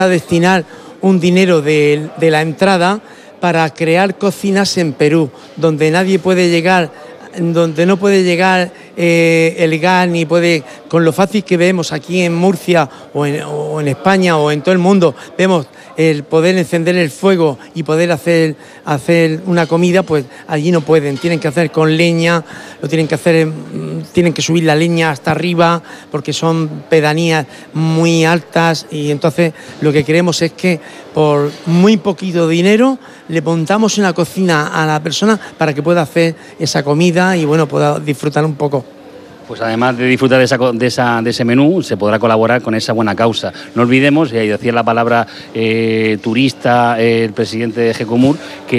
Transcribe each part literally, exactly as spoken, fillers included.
a destinar un dinero de, de la entrada para crear cocinas en Perú, donde nadie puede llegar, donde no puede llegar eh, el gas, ni puede, con lo fácil que vemos aquí en Murcia o en, o en España o en todo el mundo, vemos el poder encender el fuego y poder hacer, hacer una comida, pues allí no pueden, tienen que hacer con leña, lo tienen que hacer, tienen que subir la leña hasta arriba porque son pedanías muy altas, y entonces lo que queremos es que por muy poquito dinero le montamos una cocina a la persona para que pueda hacer esa comida y bueno, pueda disfrutar un poco. Pues además de disfrutar de, esa, de, esa, de ese menú, se podrá colaborar con esa buena causa. No olvidemos, y ahí decía la palabra eh, turista, eh, el presidente de Gecomur,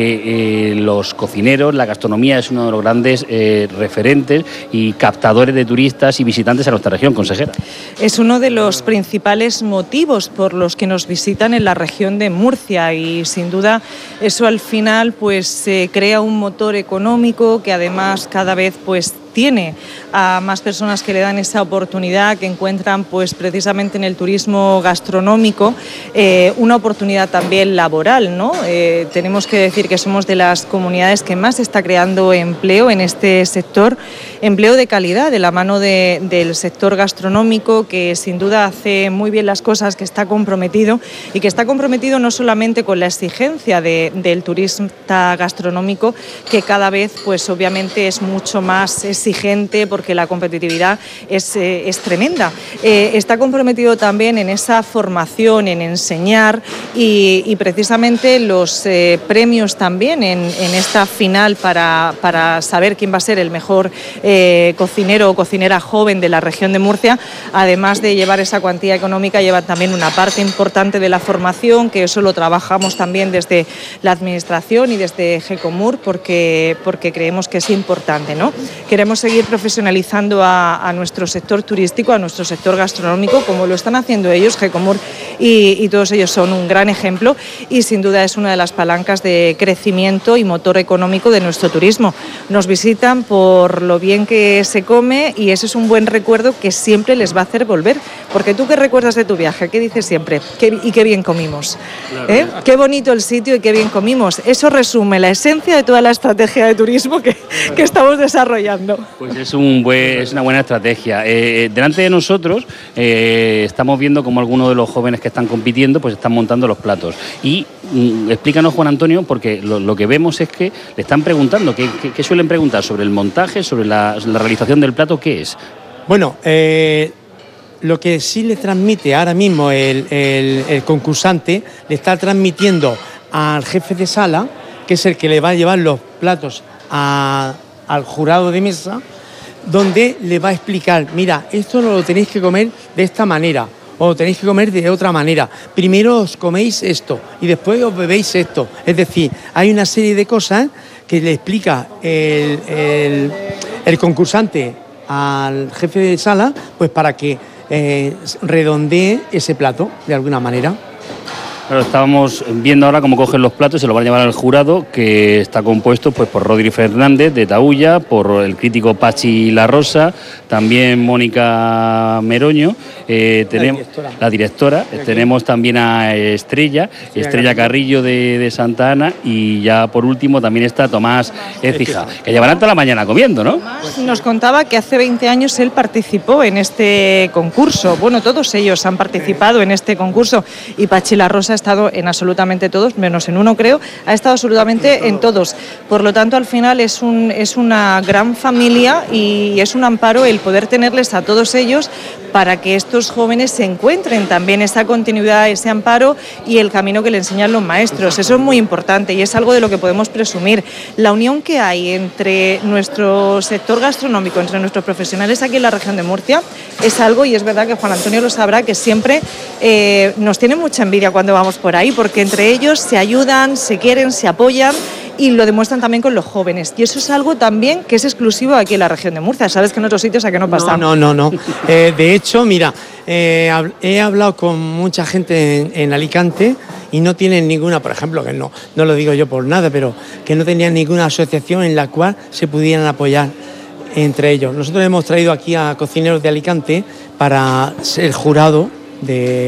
que eh, los cocineros, la gastronomía es uno de los grandes eh, referentes y captadores de turistas y visitantes a nuestra región, consejera. Es uno de los principales motivos por los que nos visitan en la región de Murcia, y sin duda eso al final pues eh, crea un motor económico que además cada vez pues tiene a más personas que le dan esa oportunidad, que encuentran pues precisamente en el turismo gastronómico eh, una oportunidad también laboral, ¿no? Eh, tenemos que decir que somos de las comunidades que más está creando empleo en este sector, empleo de calidad, de la mano de, del sector gastronómico, que sin duda hace muy bien las cosas, que está comprometido y que está comprometido no solamente con la exigencia de, del turista gastronómico, que cada vez pues obviamente es mucho más exigente porque la competitividad es, eh, es tremenda. Eh, está comprometido también en esa formación, en enseñar, y, y precisamente los eh, premios también en, en esta final para, para saber quién va a ser el mejor eh, cocinero o cocinera joven de la región de Murcia, además de llevar esa cuantía económica, lleva también una parte importante de la formación, que eso lo trabajamos también desde la administración y desde Gecomur, porque, porque creemos que es importante, ¿no? Queremos seguir profesionalizando a, a nuestro sector turístico, a nuestro sector gastronómico, como lo están haciendo ellos. Gecomur y, y todos ellos son un gran ejemplo, y sin duda es una de las palancas de crecimiento y motor económico de nuestro turismo. Nos visitan por lo bien que se come, y eso es un buen recuerdo que siempre les va a hacer volver, porque tú, ¿qué recuerdas de tu viaje? ¿Qué dices siempre? ¿Qué, y qué bien comimos? Claro. ¿Eh? Qué bonito el sitio y qué bien comimos. Eso resume la esencia de toda la estrategia de turismo que, claro. que estamos desarrollando. Pues es, un buen, es una buena estrategia. Eh, delante de nosotros eh, estamos viendo cómo algunos de los jóvenes que están compitiendo pues están montando los platos. Y mm, explícanos, Juan Antonio, porque lo, lo que vemos es que le están preguntando, ¿qué, qué, qué suelen preguntar sobre el montaje, sobre la, la realización del plato? ¿Qué es? Bueno, eh, lo que sí le transmite ahora mismo el, el, el concursante, le está transmitiendo al jefe de sala, que es el que le va a llevar los platos a... al jurado de mesa, donde le va a explicar, mira, esto no lo tenéis que comer de esta manera, o lo tenéis que comer de otra manera. Primero os coméis esto y después os bebéis esto. Es decir, hay una serie de cosas que le explica el, el, el concursante al jefe de sala, pues para que eh, redondee ese plato de alguna manera. Claro, estábamos viendo ahora cómo cogen los platos y se los van a llevar al jurado, que está compuesto pues por Rodri Fernández de Taulla, por el crítico Pachi La Rosa, también Mónica Meroño, eh, tenemos la directora, la directora tenemos también a Estrella, Estrella, Estrella Carrillo de, de Santa Ana, y ya por último también está Tomás Écija, que llevarán toda la mañana comiendo, ¿no? Tomás nos contaba que hace veinte años él participó en este concurso. Bueno, todos ellos han participado en este concurso, y Pachi La Rosa ha estado en absolutamente todos, menos en uno creo, ha estado absolutamente en todos. Por lo tanto, al final es, un, es una gran familia, y es un amparo el poder tenerles a todos ellos, para que estos jóvenes se encuentren también esa continuidad, ese amparo y el camino que le enseñan los maestros. Eso es muy importante y es algo de lo que podemos presumir. La unión que hay entre nuestro sector gastronómico, entre nuestros profesionales aquí en la región de Murcia, es algo, y es verdad que Juan Antonio lo sabrá, que siempre eh, nos tiene mucha envidia cuando vamos por ahí, porque entre ellos se ayudan, se quieren, se apoyan, y lo demuestran también con los jóvenes. Y eso es algo también que es exclusivo aquí en la región de Murcia. Sabes que en otros sitios a qué no pasa. No, no, no. no. Eh, de hecho, mira, eh, he hablado con mucha gente en, en Alicante, y no tienen ninguna, por ejemplo, que no, no lo digo yo por nada, pero que no tenían ninguna asociación en la cual se pudieran apoyar entre ellos. Nosotros hemos traído aquí a cocineros de Alicante para ser jurado de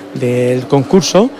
del concurso,